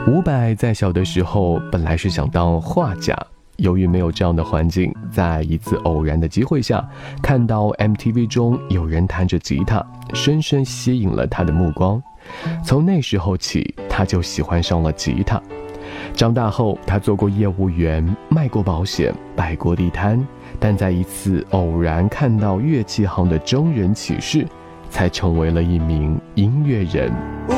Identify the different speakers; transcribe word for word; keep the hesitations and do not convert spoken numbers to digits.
Speaker 1: 伍佰在小的时候本来是想当画家，由于没有这样的环境，在一次偶然的机会下，看到 M T V 中有人弹着吉他，深深吸引了他的目光。从那时候起，他就喜欢上了吉他。长大后，他做过业务员，卖过保险，摆过地摊，但在一次偶然看到乐器行的征人启事，才成为了一名音乐人。
Speaker 2: 无